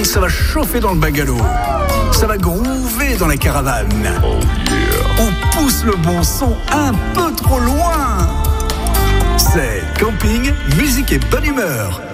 ça va chauffer dans le bungalow. Ça va groover dans la caravane. Oh yeah. On pousse le bon son un peu trop loin. C'est camping, musique et bonne humeur.